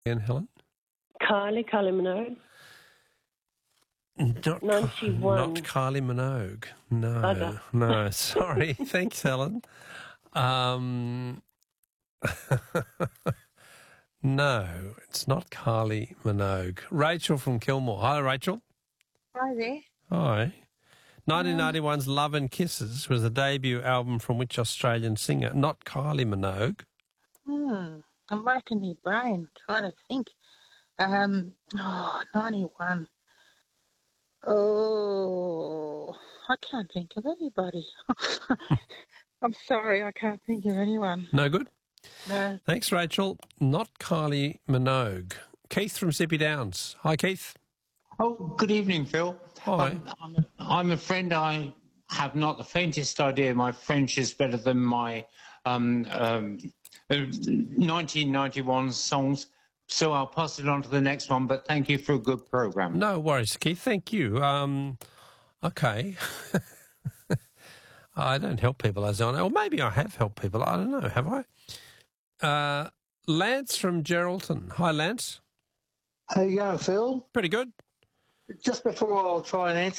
And Helen? Kylie Minogue. Not 91. Not Kylie Minogue. No, Bugger. no. Sorry. Thanks, Helen. No, it's not Kylie Minogue. Rachel from Kilmore. Hi, Rachel. Hi there. Hi. 1991's Love and Kisses was the debut album from which Australian singer? Not Kylie Minogue. I'm racking my brain, trying to think. 91. Oh, I can't think of anybody. I'm sorry, I can't think of anyone. No good? No. Thanks, Rachel. Not Kylie Minogue. Keith from Zippy Downs. Hi, Keith. Oh, good evening, Phil. Hi. I'm a friend. I have not the faintest idea. My French is better than my 1991 songs, so I'll pass it on to the next one, but thank you for a good program. No worries, Keith. Thank you. Okay. I don't help people, as I know. Or maybe I have helped people. I don't know. Have I? Lance from Geraldton. Hi, Lance. How you going, Phil? Pretty good. Just before I'll try and answer